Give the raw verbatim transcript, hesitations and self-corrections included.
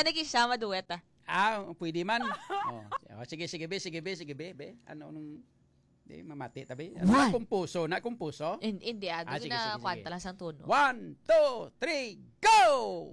siya maduet ah. Ah, pwede man. Oh, oh, sige, sige, be, sige, be, sige, be, be. Ano nung di mamati tabi. Ano na kumpuso, na kumpuso? Hindi, ah. Ah, Doon sige, na sige, sige. kwanta lang sa tono. One, two, three, go!